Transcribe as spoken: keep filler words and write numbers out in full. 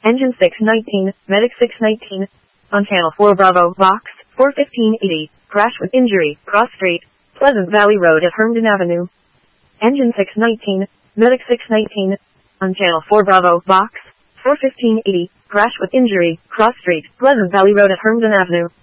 Engine six nineteen, Medic six nineteen. On Channel four Bravo, Vox, four fifteen eighty. Crash with injury, cross street, Pleasant Valley Road at Herndon Avenue. Engine six nineteen, Medic six nineteen. On Channel four Bravo, Vox, four fifteen eighty. Crash with injury, cross street, Pleasant Valley Road at Herndon Avenue.